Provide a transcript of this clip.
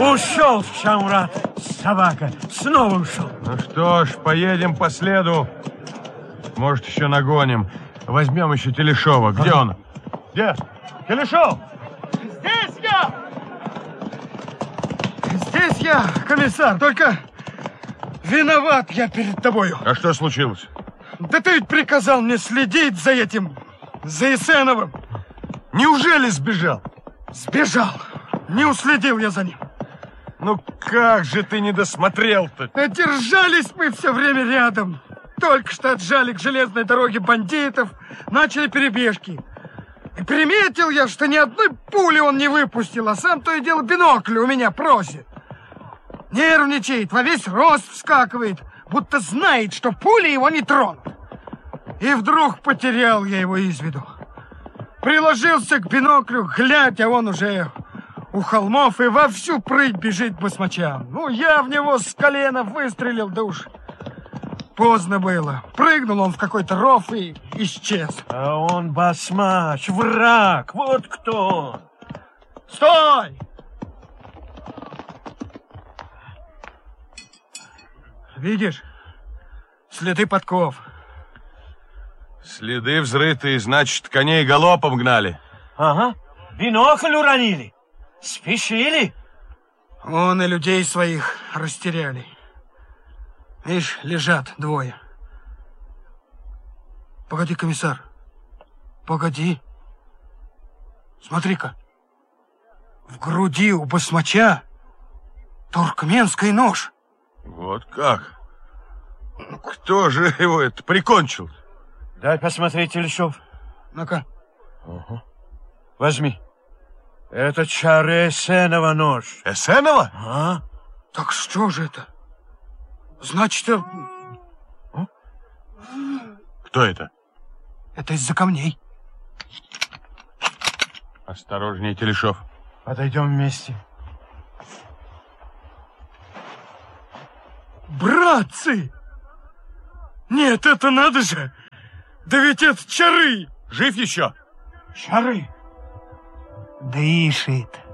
Ушел, Шамрат, собака. Снова ушел. Ну что ж, поедем по следу. Может, еще нагоним. Возьмем еще Телешова. Где он? Где? Телешов! Здесь я! Здесь я, комиссар. Только виноват я перед тобою. А что случилось? Да ты ведь приказал мне следить за этим, за Есеновым. Неужели сбежал? Сбежал. Не уследил я за ним. Ну как же ты не досмотрел-то? Держались мы все время рядом. Только что отжали к железной дороге бандитов, начали перебежки. И приметил я, что ни одной пули он не выпустил, а сам то и дело бинокль у меня просит. Нервничает, во весь рост вскакивает, будто знает, что пули его не тронут. И вдруг потерял я его из виду. Приложился к биноклю, глядь, а он уже у холмов и во всю прыть бежит к басмачам. Ну, я в него с колена выстрелил, да уж поздно было. Прыгнул он в какой-то ров и исчез. А он басмач, враг, вот кто он. Стой! Видишь? Следы подков. Следы взрытые, значит, коней галопом гнали. Ага, бинокль уронили. Спешили. Он и людей своих растеряли. Видишь, лежат двое. Погоди, комиссар. Погоди. Смотри-ка. В груди у басмача туркменский нож. Вот как? Кто же его это прикончил? Дай посмотреть, Телешов. Ну-ка. Угу. Возьми. Это Чары Эсенова нож. Эсенова? А? Так что же это? Значит, Кто это? это из-за камней. Осторожнее, Телешов. Подойдем вместе. Братцы! Нет, это надо же! Да ведь это Чары! Жив еще? Чары. Дышит.